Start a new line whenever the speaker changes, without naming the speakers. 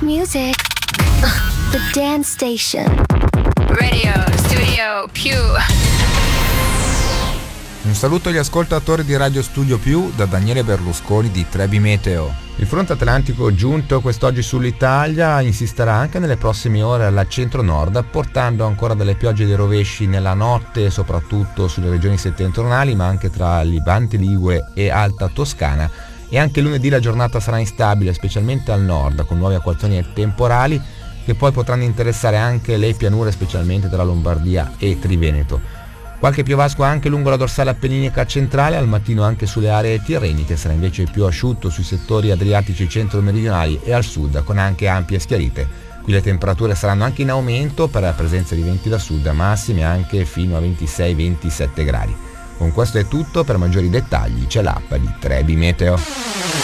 best music. The Dance Station.
Radio Studio Più.
Un saluto agli ascoltatori di Radio Studio Più da Daniele Berlusconi di Trebi Meteo. Il fronte atlantico giunto quest'oggi sull'Italia insisterà anche nelle prossime ore al centro-nord, portando ancora delle piogge e dei rovesci nella notte, soprattutto sulle regioni settentrionali, ma anche tra Levante Ligure e Alta Toscana. E anche lunedì la giornata sarà instabile, specialmente al nord, con nuove acquazzoni e temporali che poi potranno interessare anche le pianure, specialmente tra Lombardia e Triveneto. Qualche piovasco anche lungo la dorsale appenninica centrale, al mattino anche sulle aree tirreniche, sarà invece più asciutto sui settori adriatici centro-meridionali e al sud, con anche ampie schiarite. Qui le temperature saranno anche in aumento per la presenza di venti da sud, massime anche fino a 26-27 gradi. Con questo è tutto, per maggiori dettagli c'è l'app di Trebi Meteo.